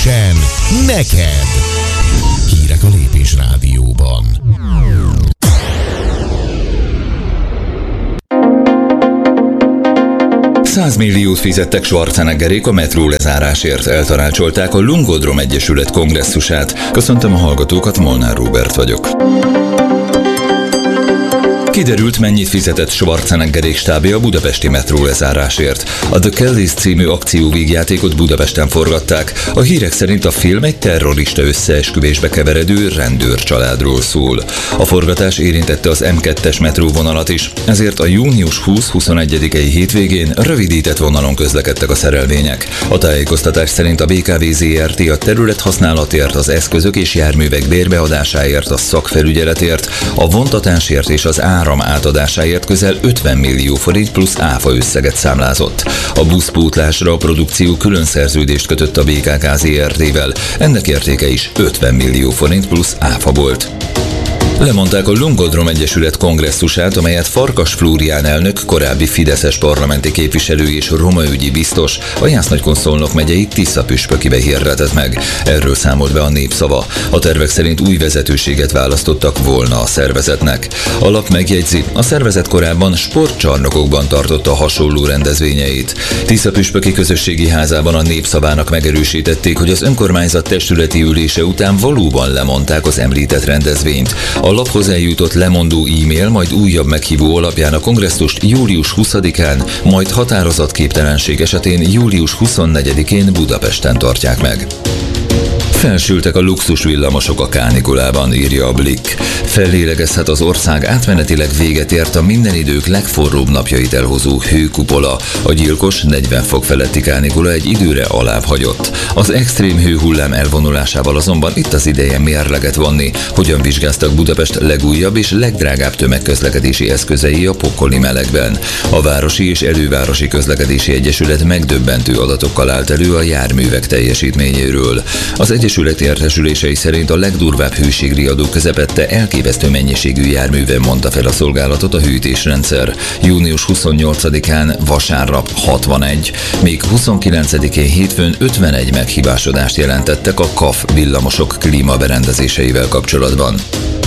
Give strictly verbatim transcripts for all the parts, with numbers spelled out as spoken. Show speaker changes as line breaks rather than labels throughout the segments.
Frissen, neked! Hírek a Lépés Rádióban.
száz milliót fizettek Schwarzeneggerék a metró lezárásért, eltanácsolták a Lungodrom Egyesület kongresszusát. Köszöntöm a hallgatókat, Molnár Róbert vagyok. Kiderült, mennyit fizetett Schwarzeneggerék stábja a budapesti metró lezárásért. A The Kellys című akcióvígjátékot Budapesten forgatták. A hírek szerint a film egy terrorista összeesküvésbe keveredő rendőrcsaládról szól. A forgatás érintette az em kettes metróvonalat is, ezért a június húsz-huszonegyedikei hétvégén rövidített vonalon közlekedtek a szerelvények. A tájékoztatás szerint a bé ká vé zé er té a területhasználatért, az eszközök és járművek bérbeadásáért, a szakfelügyeletért, a vontatásért és az áram átadásáért közel ötven millió forint plusz áfa összeget számlázott. A buszpótlásra a produkció külön szerződést kötött a bé ká ká zé er té-vel, ennek értéke is ötven millió forint plusz áfa volt. Lemondták a Lungodrom Egyesület kongresszusát, amelyet Farkas Flórián elnök, korábbi fideszes parlamenti képviselő és romaügyi biztos a Jász-Nagykun-Szolnok megyei Tisza-püspökibe hirdetett meg. Erről számolt be a Népszava. A tervek szerint új vezetőséget választottak volna a szervezetnek. A lap megjegyzi, a szervezet korábban sportcsarnokokban tartotta hasonló rendezvényeit. Tisza-püspöki közösségi házában a Népszavának megerősítették, hogy az önkormányzat testületi ülése után valóban lemondták az említett rendezvényt. A laphoz eljutott lemondó e-mail, majd újabb meghívó alapján a kongresszust július huszadikán, majd határozatképtelenség esetén július huszonnegyedikén Budapesten tartják meg. Felsültek a luxus villamosok a kánikulában, írja a Blick. Fellélegezhet az ország, átmenetileg véget ért a minden idők legforróbb napjait elhozó hőkupola. A gyilkos negyven fok feletti kánikula egy időre alább hagyott. Az extrém hőhullám elvonulásával azonban itt az ideje mérleget vonni, hogyan vizsgáztak Budapest legújabb és legdrágább tömegközlekedési eszközei a pokoli melegben. A Városi és Elővárosi Közlekedési Egyesület megdöbbentő adatokkal állt elő a járművek teljesítményéről. Az Egyesület értesülései szerint a legdurvább hőségriadó közepette elképesztő mennyiségű járműven mondta fel a szolgálatot a hűtésrendszer. június huszonnyolcadikán vasárnap hatvanegy, még huszonkilencedikén hétfőn ötvenegy meghibásodást jelentettek a ká á ef villamosok klímaberendezéseivel kapcsolatban.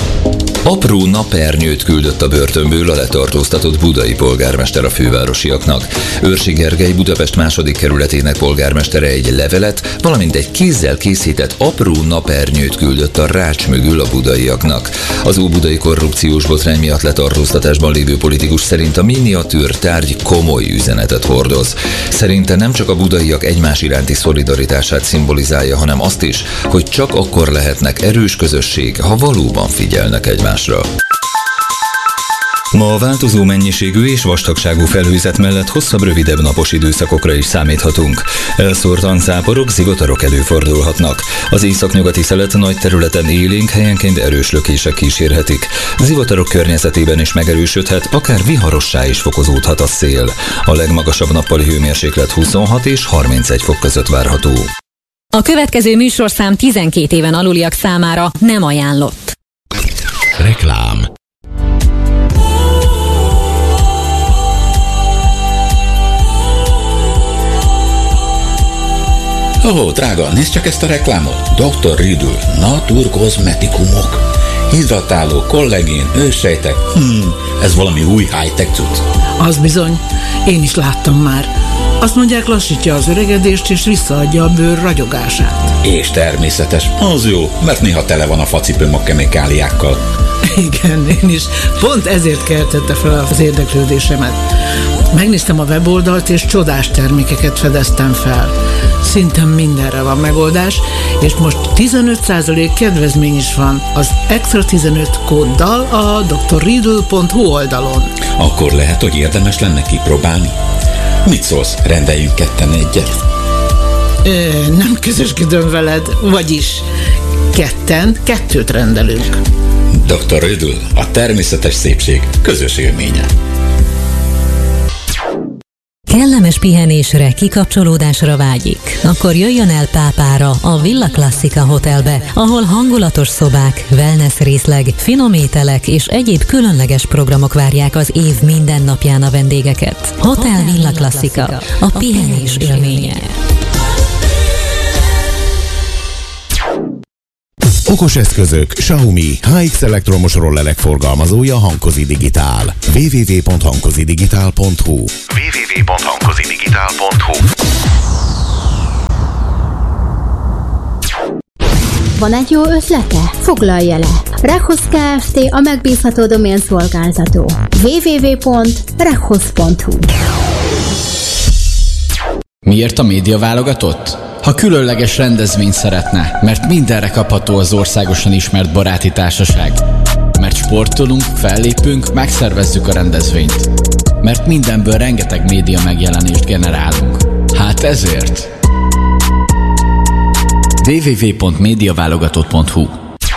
Apró napernyőt küldött a börtönből a letartóztatott budai polgármester a fővárosiaknak. Őrsi Gergely Budapest második kerületének polgármestere egy levelet, valamint egy kézzel készített apró napernyőt küldött a rács mögül a budaiaknak. Az óbudai korrupciós botrány miatt letartóztatásban lévő politikus szerint a miniatűr tárgy komoly üzenetet hordoz. Szerinte nem csak a budaiak egymás iránti szolidaritását szimbolizálja, hanem azt is, hogy csak akkor lehetnek erős közösség, ha valóban figyelnek egymásra. Ma a változó mennyiségű és vastagságú felhőzet mellett hosszabb, rövidebb napos időszakokra is számíthatunk. Elszórtan záporok, zivatarok előfordulhatnak. Az északnyugati szelet nagy területen élénk, helyenként erős lökések kísérhetik. Zivatarok környezetében is megerősödhet, akár viharossá is fokozódhat a szél. A legmagasabb nappali hőmérséklet huszonhat és harmincegy fok között várható.
A következő műsorszám tizenkét éven aluliak számára nem ajánlott.
Reklám.
Ó, oh, drága, nézd csak ezt a reklámot. doktor Riddle, naturkozmetikumok. Hidratáló, kollagén, őssejtek. Hmm, ez valami új high-tech cucc.
Az bizony, én is láttam már. Azt mondják, lassítja az öregedést és visszaadja a bőr ragyogását.
És természetes. Az jó, mert néha tele van a facipőm a kemikáliákkal.
Igen, én is. Pont ezért keltette fel az érdeklődésemet. Megnéztem a weboldalt, és csodás termékeket fedeztem fel. Szinte mindenre van megoldás, és most tizenöt százalék kedvezmény is van az Extra tizenöt kóddal a doktor riddle pont hu oldalon.
Akkor lehet, hogy érdemes lenne kipróbálni. Mit szólsz, rendeljünk ketten egyet?
Ö, nem közösködöm veled, vagyis ketten kettőt rendelünk.
doktor Riddle, a természetes szépség közös élménye.
Kellemes pihenésre, kikapcsolódásra vágyik? Akkor jöjjön el Pápára, a Villa Classica Hotelbe, ahol hangulatos szobák, wellness részleg, finom ételek és egyéb különleges programok várják az év minden napján a vendégeket. Hotel Villa Classica, a pihenés élménye.
Okos eszközök, Xiaomi, há iksz elektromos rollelek forgalmazója Hankozi Digitál. double-u double-u double-u pont hankozi digitál pont hu double-u double-u double-u pont hankozi digitál pont hu.
Van egy jó ötlete? Foglalja le! Rekhoz Kft. A megbízható doménszolgáltató. double-u double-u double-u pont rekhoz pont hu.
Miért a média válogatott? Ha különleges rendezvényt szeretne, mert mindenre kapható az országosan ismert baráti társaság. Mert sportolunk, fellépünk, megszervezzük a rendezvényt. Mert mindenből rengeteg média megjelenést generálunk. Hát ezért... double-u double-u double-u pont médiaválogatott pont hu.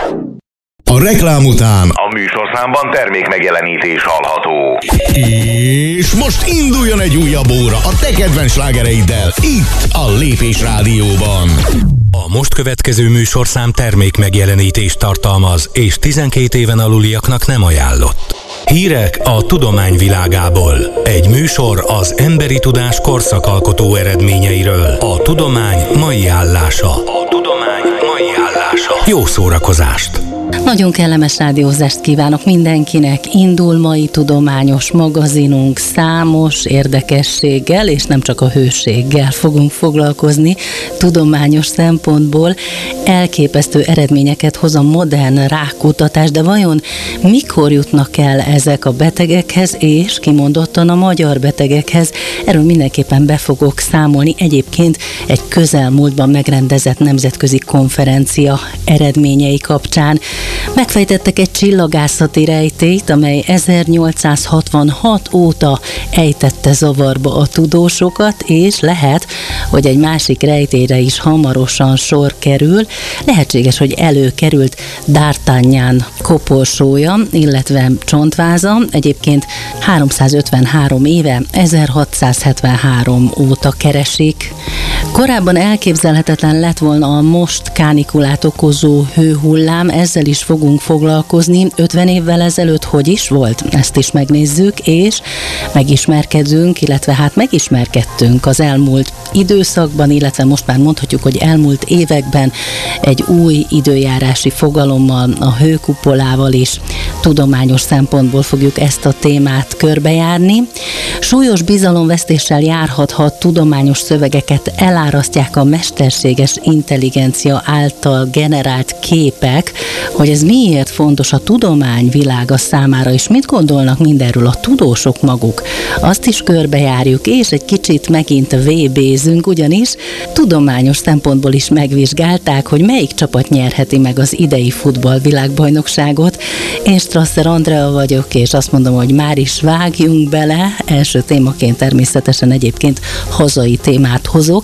A reklám után
a műsorszámban termék megjelenítés hallható.
És most induljon egy újabb óra a te kedvenc slágereiddel, itt a Lépés Rádióban.
A most következő műsorszám termék megjelenítést tartalmaz, és tizenkét éven aluliaknak nem ajánlott. Hírek a tudomány világából. Egy műsor az emberi tudás korszakalkotó eredményeiről. A tudomány mai állása. A tudomány mai állása. Jó szórakozást!
Nagyon kellemes rádiózást kívánok mindenkinek. Indul mai tudományos magazinunk, számos érdekességgel, és nem csak a hőséggel fogunk foglalkozni tudományos szempontból. Elképesztő eredményeket hoz a modern rákkutatás, de vajon mikor jutnak el ezek a betegekhez, és kimondottan a magyar betegekhez? Erről mindenképpen be fogok számolni. Egyébként egy közelmúltban megrendezett nemzetközi konferencia eredményei kapcsán. Megfejtettek egy csillagászati rejtélyt, amely ezernyolcszázhatvanhat óta ejtette zavarba a tudósokat, és lehet, hogy egy másik rejtélyre is hamarosan sor kerül. Lehetséges, hogy előkerült D'Artagnan koporsója, illetve csontváza. Egyébként háromszázötvenhárom éve, ezerhatszázhetvenhárom óta keresik. Korábban elképzelhetetlen lett volna a most kánikulát okozó hőhullám, ezzel is fogunk foglalkozni. ötven évvel ezelőtt hogy is volt? Ezt is megnézzük, és megismerkedünk, illetve hát megismerkedtünk az elmúlt időszakban, illetve most már mondhatjuk, hogy elmúlt években egy új időjárási fogalommal, a hőkupolával is tudományos szempontból fogjuk ezt a témát körbejárni. Súlyos bizalomvesztéssel járhat, ha a tudományos szövegeket elárasztják a mesterséges intelligencia által generált képek, hogy ez miért fontos a tudomány világa számára, és mit gondolnak mindenről a tudósok maguk. Azt is körbejárjuk, és egy kicsit megint vé bézünk, ugyanis tudományos szempontból is megvizsgálták, hogy melyik csapat nyerheti meg az idei futballvilágbajnokságot. Én Strasser Andrea vagyok, és azt mondom, hogy már is vágjunk bele. Első témaként természetesen egyébként hazai témát hozok.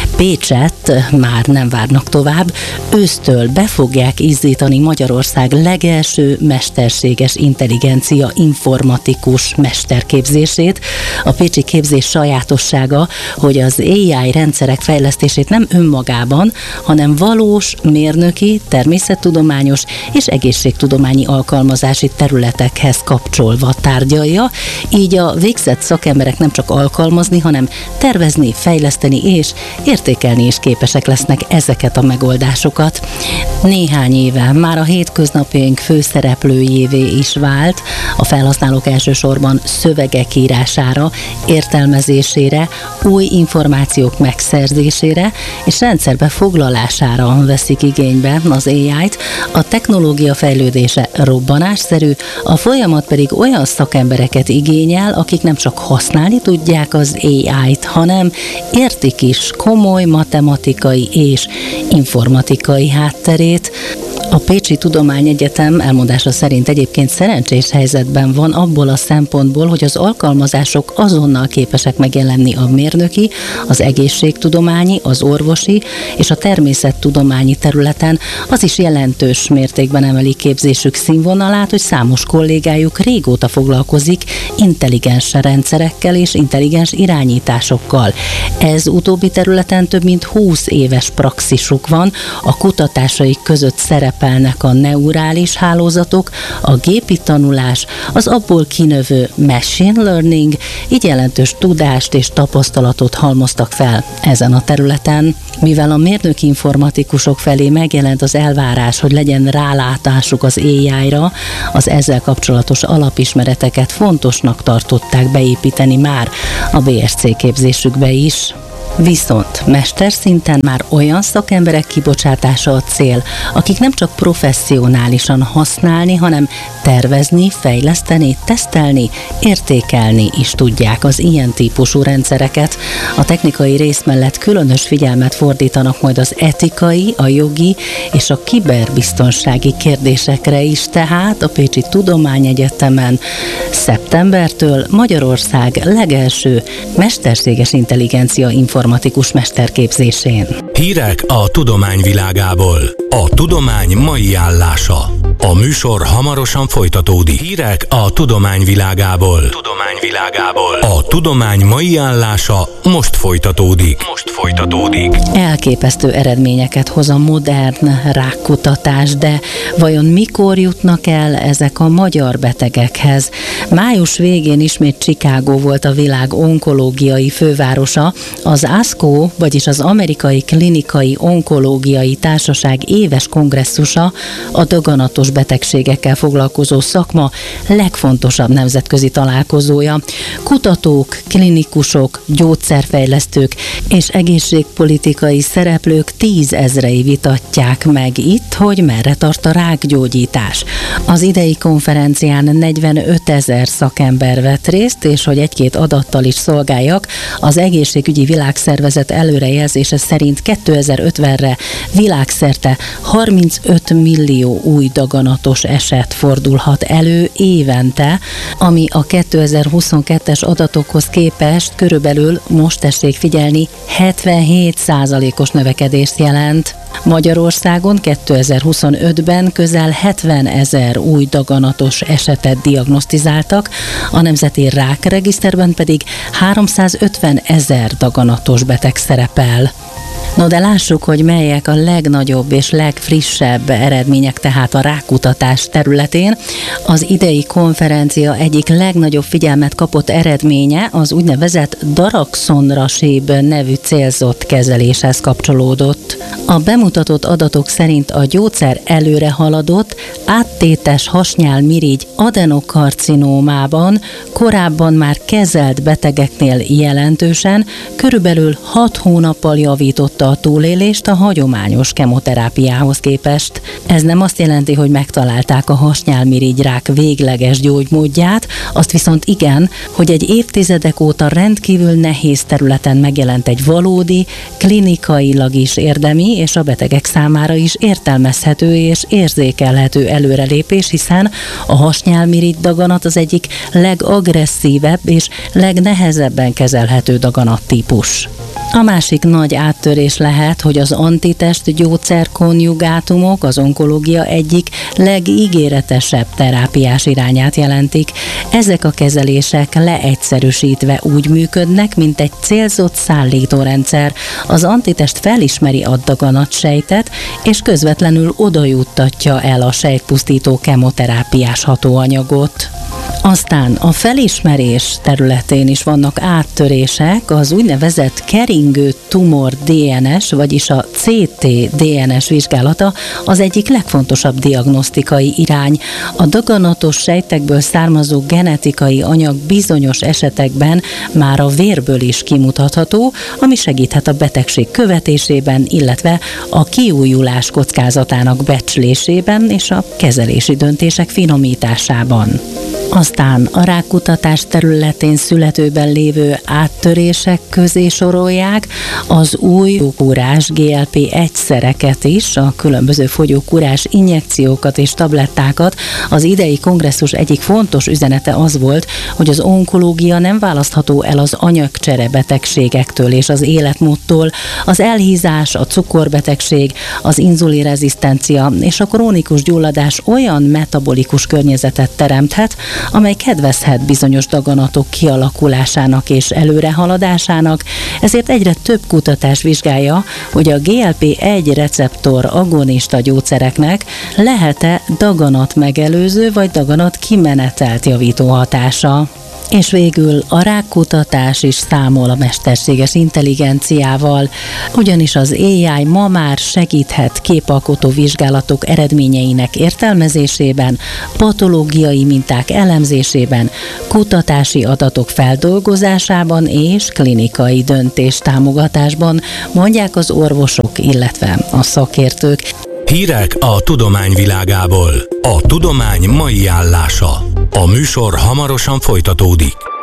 Pécset már nem várnak tovább. Ősztől be fogják izzítani Magyarország legelső mesterséges intelligencia informatikus mesterképzését. A pécsi képzés sajátossága, hogy az á i rendszerek fejlesztését nem önmagában, hanem valós mérnöki, természettudományos és egészségtudományi alkalmazási területekhez kapcsolva tárgyalja, így a végzett szakemberek nem csak alkalmazni, hanem tervezni, fejleszteni és értékelni is képesek lesznek ezeket a megoldásokat. Néhány éve már a hétköznapjaink főszereplőjévé is vált, a felhasználók elsősorban szövegek írására, értelmezésére, új információk megszerzésére és rendszerbe foglalására veszik igénybe az á i-t. A technológia fejlődése robbanásszerű, a folyamat pedig olyan szakembereket igényel, akik nem csak használni tudják az á i-t, hanem értik is komoly matematikai és informatikai hátterét. A Pécsi Tudományegyetem elmondása szerint egyébként szerencsés helyzetben van abból a szempontból, hogy az alkalmazások azonnal képesek megjelenni a mérnöki, az egészségtudományi, az orvosi és a természettudományi területen. Az is jelentős mértékben emeli képzésük színvonalát, hogy számos kollégájuk régóta foglalkozik intelligens rendszerekkel és intelligens irányításokkal. Ez utóbbi területen több mint húsz éves praxisuk van, a kutatásaik között szerepelnek a neurális hálózatok, a gépi tanulás, az abból kinövő machine learning, így jelentős tudást és tapasztalatot halmoztak fel ezen a területen.
Mivel a mérnöki informatikusok felé megjelent az elvárás, hogy legyen rálátásuk az á í-ra, az ezzel kapcsolatos alapismereteket fontosnak tartották beépíteni már a bé es cé képzésükbe is. Viszont mesterszinten már olyan szakemberek kibocsátása a cél, akik nem csak professzionálisan használni, hanem tervezni, fejleszteni, tesztelni, értékelni is tudják az ilyen típusú rendszereket. A technikai rész mellett különös figyelmet fordítanak majd az etikai, a jogi és a kiberbiztonsági kérdésekre is, tehát a Pécsi Tudományegyetemen szeptembertől Magyarország legelső mesterséges intelligencia informatikus mesterképzésén.
Hírek a tudomány világából. A tudomány mai állása. A műsor hamarosan folytatódik. Hírek a tudomány világából. Tudomány világából. A tudomány mai állása most folytatódik. Most folytatódik.
Elképesztő eredményeket hoz a modern rákkutatás, de vajon mikor jutnak el ezek a magyar betegekhez? Május végén ismét Chicago volt a világ onkológiai fővárosa. Az á esz cé o, vagyis az Amerikai Klinikai Onkológiai Társaság éves kongresszusa, a daganatos betegségekkel foglalkozó szakma legfontosabb nemzetközi találkozója. Kutatók, klinikusok, gyógyszerfejlesztők és egészségpolitikai szereplők tízezrei vitatják meg itt, hogy merre tart a rákgyógyítás. Az idei konferencián negyvenötezer szakember vett részt, és hogy egy-két adattal is szolgáljak, az Egészségügyi Világszervezet előrejelzése szerint kétezer-ötvenre világszerte harmincöt millió új daganatos eset fordulhat elő évente, ami a kétezer-huszonkettes adatokhoz képest körülbelül, most tessék figyelni, hetvenhét százalékos növekedést jelent. Magyarországon kétezer-huszonötben közel hetvenezer új daganatos esetet diagnosztizáltak, a Nemzeti Rákregiszterben pedig háromszázötvenezer daganatos beteg szerepel. No, de lássuk, hogy melyek a legnagyobb és legfrissebb eredmények tehát a rákkutatás területén. Az idei konferencia egyik legnagyobb figyelmet kapott eredménye az úgynevezett daraxonrasib nevű célzott kezeléshez kapcsolódott. A bemutatott adatok szerint a gyógyszer előre haladott, áttétes hasnyálmirigy adenokarcinómában korábban már kezelt betegeknél jelentősen, körülbelül hat hónappal javította a túlélést a hagyományos kemoterápiához képest. Ez nem azt jelenti, hogy megtalálták a hasnyálmirigyrák végleges gyógymódját, azt viszont igen, hogy egy évtizedek óta rendkívül nehéz területen megjelent egy valódi, klinikailag is érdemi és a betegek számára is értelmezhető és érzékelhető előrelépés, hiszen a hasnyálmirigy daganat az egyik legagresszívebb és legnehezebben kezelhető daganattípus. A másik nagy áttörés lehet, hogy az antitest gyógyszerkonjugátumok az onkológia egyik legígéretesebb terápiás irányát jelentik. Ezek a kezelések leegyszerűsítve úgy működnek, mint egy célzott szállítórendszer. Az antitest felismeri a daganatsejtet, és közvetlenül oda juttatja el a sejtpusztító kemoterápiás hatóanyagot. Aztán a felismerés területén is vannak áttörések, az úgynevezett keringő tumor dé en es, vagyis a cé té dé en es vizsgálata az egyik legfontosabb diagnosztikai irány. A daganatos sejtekből származó genetikai anyag bizonyos esetekben már a vérből is kimutatható, ami segíthet a betegség követésében, illetve a kiújulás kockázatának becslésében és a kezelési döntések finomításában. Aztán a rákkutatás területén születőben lévő áttörések közé sorolják az új gyógykúrás gé el pé egyszereket is, a különböző fogyókúrás injekciókat és tablettákat. Az idei kongresszus egyik fontos üzenete az volt, hogy az onkológia nem választható el az anyagcsere betegségektől és az életmódtól. Az elhízás, a cukorbetegség, az inzulinrezisztencia és a krónikus gyulladás olyan metabolikus környezetet teremthet, amely kedvezhet bizonyos daganatok kialakulásának és előrehaladásának, ezért egyre több kutatás vizsgálja, hogy a gé el pé egy receptor agonista gyógyszereknek lehet-e daganat megelőző vagy daganat kimenetelt javító hatása. És végül a rákkutatás is számol a mesterséges intelligenciával, ugyanis az á i ma már segíthet képalkotó vizsgálatok eredményeinek értelmezésében, patológiai minták elemzésében, kutatási adatok feldolgozásában és klinikai döntéstámogatásban, mondják az orvosok, illetve a szakértők.
Hírek a tudomány világából. A tudomány mai állása. A műsor hamarosan folytatódik.